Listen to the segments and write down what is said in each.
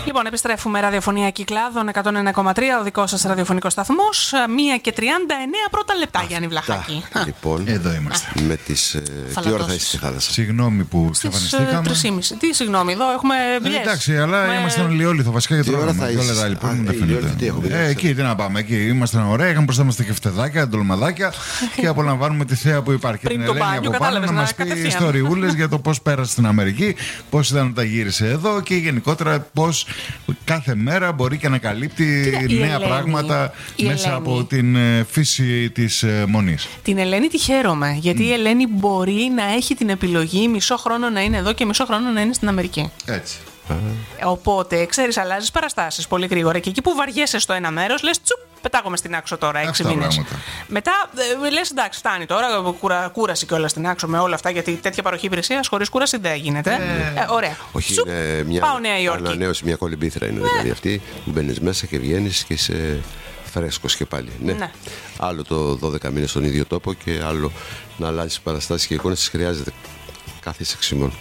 Λοιπόν, επιστρέφουμε. Ραδιοφωνία Κυκλάδων 101,3, ο δικός σας ραδιοφωνικός σταθμός. 1:39 πρώτα λεπτά, Γιάννη Βλαχάκη. Λοιπόν, εδώ είμαστε. Με τις. Τι ώρα θα είσαι στη θάλασσα? Συγγνώμη που εξαφανιστήκαμε. 3:30. Τι συγγνώμη, εδώ έχουμε δουλειές. Εντάξει, αλλά ήμασταν Λιόλιθο βασικά για το ώρα θα όλα τα λοιπά. Μην τα φαίνεται. Εκεί τι να πάμε, εκεί ήμασταν ωραία. Είχαμε μπροστά μας τα κεφτεδάκια, ντολμαδάκια και απολαμβάνουμε τη θέα που υπάρχει. Πριν την το Ελένη μπάνιο, από πάνω να μας πει ιστοριούλες για το πώς πέρασε στην Αμερική, πώς ήταν όταν γύρισε εδώ και γενικότερα πώς κάθε μέρα μπορεί και ανακαλύπτει νέα πράγματα μέσα από την φύση της μονής. Την Ελένη τη χαίρομαι, γιατί η Ελένη μπορεί να έχει την επιλογή μισό χρόνο να είναι εδώ και μισό χρόνο να είναι στην Αμερική. Έτσι. Οπότε, ξέρεις, αλλάζεις παραστάσεις πολύ γρήγορα και εκεί που βαριέσαι στο ένα μέρος, λες τσουπ, πετάγομαι στην Άξο τώρα, 6 μήνες. Μετά λες εντάξει, φτάνει τώρα, κούραση κιόλας στην Άξο με όλα αυτά, γιατί τέτοια παροχή υπηρεσίας χωρίς κούραση δεν γίνεται. Ωραία. Όχι, τσουπ, είναι μια πάω Νέα Υόρκη. ανανέωση, μια κολυμπήθρα είναι δηλαδή αυτή που μπαίνεις μέσα και βγαίνεις και είσαι φρέσκος και πάλι. Ναι. Άλλο το 12 μήνες στον ίδιο τόπο και άλλο να αλλάζεις παραστάσεις και εικόνες, χρειάζεται κάθε σεξιμόν.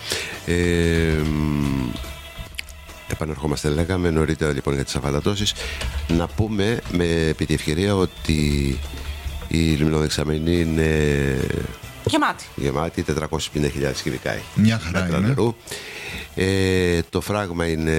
Επανερχόμαστε, λέγαμε νωρίτερα λοιπόν για τις αφαλατώσεις. Να πούμε επί τη ευκαιρία ότι η λιμνοδεξαμενή είναι γεμάτη 450.000 κυβικά έχει. Μια χαρά είναι. Νερού. Το φράγμα είναι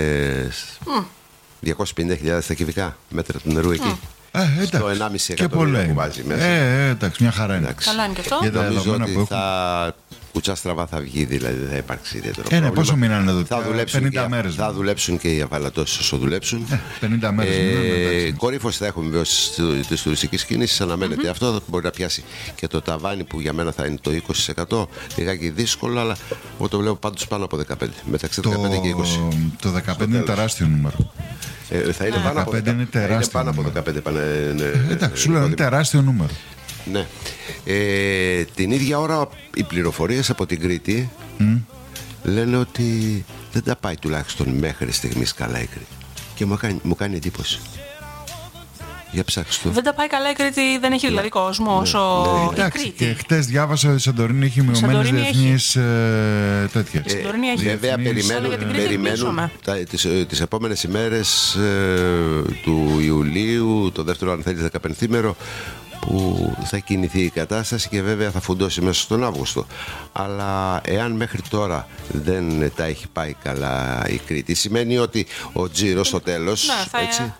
250.000 τα κυβικά μέτρα του νερού εκεί. Στο 1,5 εκατομμύριο που βάζει μέσα. Εντάξει, μια χαρά είναι. Καλά είναι και αυτό. Για τα νομίζω ότι που κουτσά στραβά θα βγει, δηλαδή δεν θα υπάρξει ιδιαίτερο πρόβλημα. Πόσο μείνανε εδώ, θα δουλέψουν 50 μέρες. Θα δουλέψουν και οι αφαλατώσεις όσο δουλέψουν. 50 μέρες. Κορύφωση θα έχουμε βέβαια της τουριστικής κίνησης, αναμένεται. Αυτό μπορεί να πιάσει και το ταβάνι που για μένα θα είναι το 20%. Λιγάκι δύσκολο, αλλά εγώ το βλέπω πάντως πάνω από 15. Μεταξύ 15 και 20. Το 15 είναι τεράστιο νούμερο. Θα είναι πάνω από 15. Είναι τεράστιο. Πάνω από 15. Εντάξει, σου λέω είναι τεράστιο νούμερο. Ναι. Την ίδια ώρα οι πληροφορίες από την Κρήτη λένε ότι δεν τα πάει τουλάχιστον μέχρι στιγμής καλά η Κρήτη. Και μου κάνει εντύπωση. Για ψάξτε το. Δεν τα πάει καλά η Κρήτη, δεν έχει δηλαδή κόσμο όσο η Κρήτη. Και χτες διάβασα ότι η Σαντορίνη έχει μειωμένες διεθνείς τέτοιες. Βέβαια περιμένουν τις επόμενες ημέρες του Ιουλίου, το δεύτερο αν θέλει 15ήμερο, που θα κινηθεί η κατάσταση και βέβαια θα φουντώσει μέσα στον Αύγουστο. Αλλά εάν μέχρι τώρα δεν τα έχει πάει καλά η Κρήτη, σημαίνει ότι ο τζίρος στο τέλος